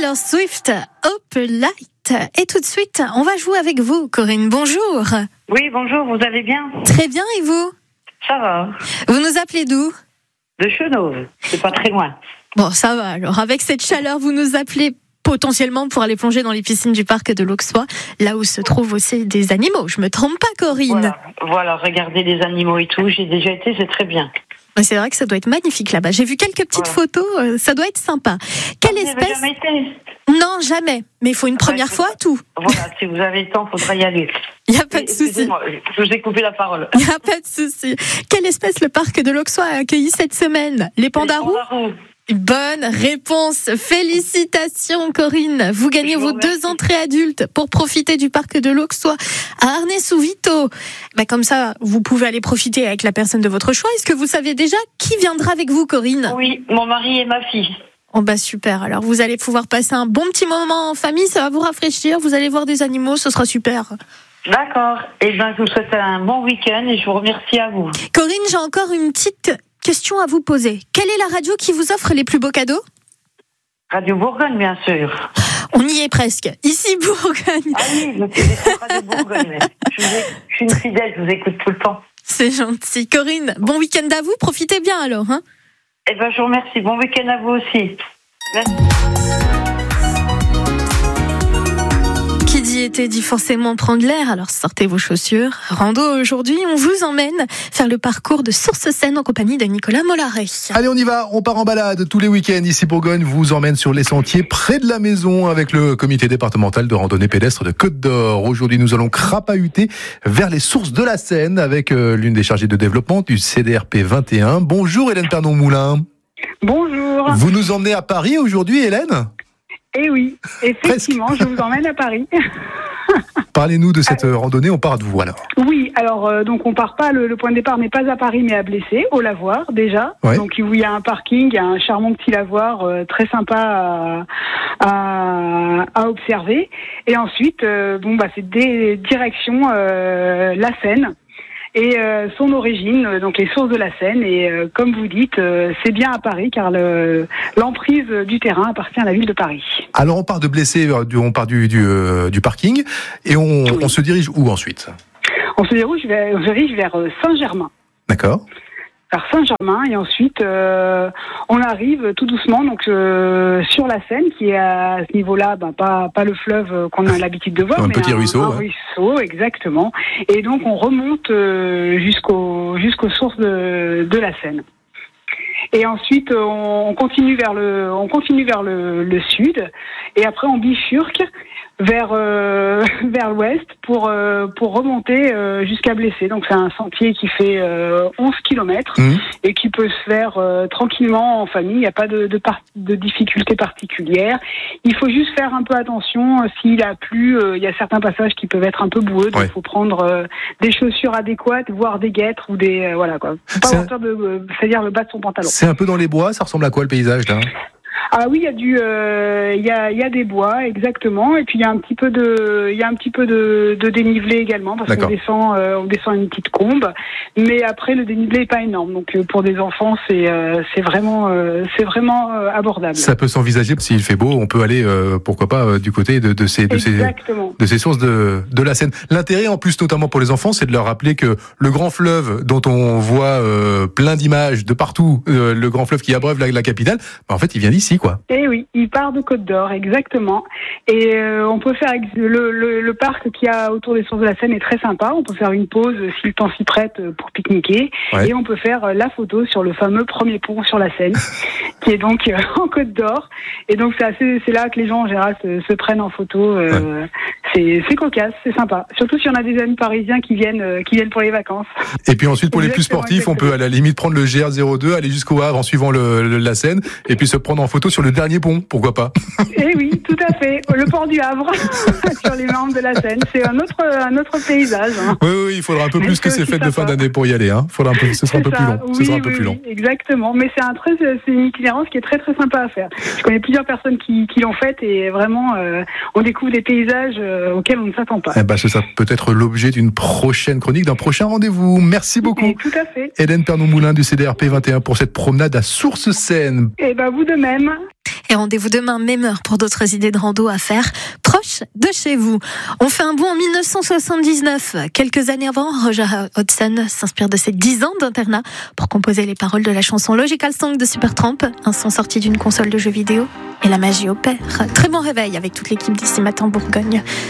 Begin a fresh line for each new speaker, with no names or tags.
Taylor Swift, Hope Light. Et tout de suite, on va jouer avec vous, Corinne. Bonjour.
Oui, bonjour, vous allez bien?
Très bien, et vous?
Ça va.
Vous nous appelez d'où?
De Chenauve, c'est pas très loin.
Bon, ça va alors. Avec cette chaleur, vous nous appelez potentiellement pour aller plonger dans les piscines du parc de l'Auxois, là où se trouvent aussi des animaux. Je me trompe pas, Corinne?
Voilà, regardez les animaux et tout. J'ai déjà été, c'est très bien.
C'est vrai que ça doit être magnifique là-bas. J'ai vu quelques petites photos, ça doit être sympa. Quelle
Vous
espèce?
jamais été?
Non, jamais. Mais il faut une première fois, tout.
Voilà, si vous avez le temps, il faudra y aller.
Il n'y a pas de souci.
Excusez-moi, je vous ai coupé la parole.
Il n'y a pas de souci. Quelle espèce le parc de l'Auxois a accueilli cette semaine? Les pandarous? Bonne réponse. Félicitations, Corinne. Vous gagnez vos 2 entrées adultes pour profiter du parc de l'Auxois à Arnay-sous-Vito. Comme ça, vous pouvez aller profiter avec la personne de votre choix. Est-ce que vous savez déjà qui viendra avec vous, Corinne?
Oui, mon mari et ma fille.
Oh super. Alors, vous allez pouvoir passer un bon petit moment en famille. Ça va vous rafraîchir. Vous allez voir des animaux. Ce sera super.
D'accord. Je vous souhaite un bon week-end et je vous remercie à vous.
Corinne, j'ai encore une petite question à vous poser. Quelle est la radio qui vous offre les plus beaux cadeaux?
Radio Bourgogne, bien sûr.
On y est presque. Ici, Bourgogne.
Ah oui, c'est Radio Bourgogne. Je suis une fidèle, je vous écoute tout le temps.
C'est gentil. Corinne, bon week-end à vous. Profitez bien alors. Hein.
Je vous remercie. Bon week-end à vous aussi. Merci.
Qui dit été dit forcément prendre l'air, alors sortez vos chaussures. Rando aujourd'hui, on vous emmène faire le parcours de Sources-Seine en compagnie de Nicolas Mollaret.
Allez, on y va, on part en balade tous les week-ends. Ici Bourgogne vous emmène sur les sentiers près de la maison avec le comité départemental de randonnée pédestre de Côte d'Or. Aujourd'hui, nous allons crapahuter vers les sources de la Seine avec l'une des chargées de développement du CDRP 21. Bonjour Hélène Pernon-Moulin.
Bonjour.
Vous nous emmenez à Paris aujourd'hui, Hélène ?
Eh oui, effectivement, je vous emmène à Paris.
Parlez-nous de cette randonnée, on part d'où alors?
Oui, alors donc on part pas, le point de départ n'est pas à Paris mais à Blessé, au lavoir déjà.
Ouais.
Donc il y a un parking, il y a un charmant petit lavoir très sympa à observer. Et ensuite, c'est des directions la Seine. Et son origine, donc les sources de la Seine. Et comme vous dites, c'est bien à Paris car l'emprise du terrain appartient à la ville de Paris.
Alors on part de Blessé, on part du parking et on se dirige où ensuite?
On se dirige vers Saint-Germain.
D'accord.
Vers Saint-Germain et ensuite on arrive tout doucement donc sur la Seine qui est à ce niveau-là pas le fleuve qu'on a l'habitude de voir,
un
mais
petit ruisseau.
Un ruisseau exactement. Et donc on remonte jusqu'aux sources de la Seine. Et ensuite on continue vers le sud et après on bifurque vers l'ouest pour remonter jusqu'à Blessé. Donc c'est un sentier qui fait 11 km et qui peut se faire tranquillement en famille. Il n'y a pas de difficulté particulière. Il faut juste faire un peu attention. S'il a plu, il y a certains passages qui peuvent être un peu boueux. Donc il faut prendre des chaussures adéquates, voire des guêtres ou des voilà quoi. Faut pas avoir peur c'est-à-dire le bas de son pantalon.
C'est un peu dans les bois. Ça ressemble à quoi le paysage là?
Ah oui, il y a des bois exactement, et puis il y a un petit peu de dénivelé également parce qu'on descend une petite combe, mais après le dénivelé est pas énorme, donc pour des enfants c'est vraiment abordable.
Ça peut s'envisager s'il fait beau, on peut aller pourquoi pas du côté de ces sources de la Seine. L'intérêt en plus notamment pour les enfants, c'est de leur rappeler que le grand fleuve dont on voit plein d'images de partout, le grand fleuve qui abreuve la capitale, en fait il vient d'ici quoi.
Et oui, il part de Côte d'Or, exactement. Et on peut faire le parc qu'il y a autour des sources de la Seine est très sympa. On peut faire une pause si le temps s'y prête pour pique-niquer. Ouais. Et on peut faire la photo sur le fameux premier pont sur la Seine, qui est donc en Côte d'Or. Et donc c'est là que les gens en général se prennent en photo. C'est cocasse, c'est sympa. Surtout si on a des amis parisiens qui viennent pour les vacances.
Et puis ensuite pour les plus sportifs, on peut à la limite prendre le GR02, aller jusqu'au Havre en suivant la Seine, et puis se prendre en photo sur le dernier pont, pourquoi pas?
Eh oui, tout à fait. Le port du Havre, sur les membres de la Seine, c'est un autre paysage. Hein.
Oui, il faudra un peu plus que ces fêtes de fin d'année pour y aller. Hein. Ce sera un peu plus long.
Oui,
ce sera un peu plus long.
Exactement. Mais c'est une itinérance qui est très très sympa à faire. Je connais plusieurs personnes qui l'ont faite et vraiment, on découvre des paysages auxquels on ne s'attend pas.
Ce sera peut-être l'objet d'une prochaine chronique, d'un prochain rendez-vous. Merci beaucoup.
Et tout à fait.
Hélène Pernon-Moulin du CDRP 21 pour cette promenade à Sources-Seine.
Et vous de même.
Et rendez-vous demain, même heure, pour d'autres idées de rando à faire proche de chez vous. On fait un bond en 1979. Quelques années avant, Roger Hodgson s'inspire de ses 10 ans d'internat pour composer les paroles de la chanson Logical Song de Supertramp, un son sorti d'une console de jeux vidéo. Et la magie opère. Très bon réveil avec toute l'équipe d'ici Matin Bourgogne.